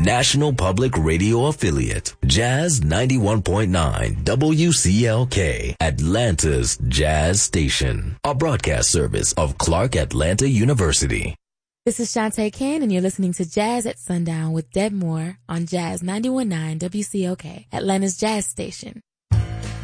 National Public Radio affiliate, Jazz 91.9 WCLK, Atlanta's Jazz Station, a broadcast service of Clark Atlanta University. This is Shantae Ken, and you're listening to Jazz at Sundown with Deb Moore on Jazz 91.9 WCLK, Atlanta's Jazz Station.